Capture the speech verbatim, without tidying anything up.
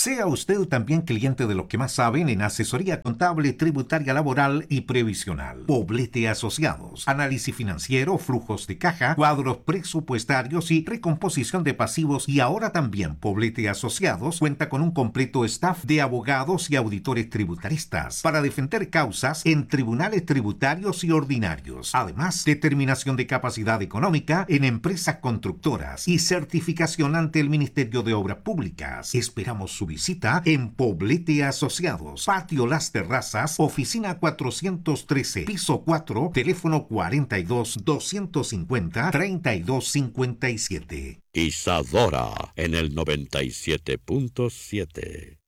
Sea usted también cliente de los que más saben en asesoría contable, tributaria, laboral y previsional. Poblete Asociados. Análisis financiero, flujos de caja, cuadros presupuestarios y recomposición de pasivos. Y ahora también Poblete Asociados cuenta con un completo staff de abogados y auditores tributaristas para defender causas en tribunales tributarios y ordinarios. Además, determinación de capacidad económica en empresas constructoras y certificación ante el Ministerio de Obras Públicas. Esperamos su visita en Poblete Asociados, Patio Las Terrazas, oficina cuatrocientos trece, piso cuatro, teléfono cuarenta y dos, doscientos cincuenta, treinta y dos cincuenta y siete. Isadora en el noventa y siete punto siete.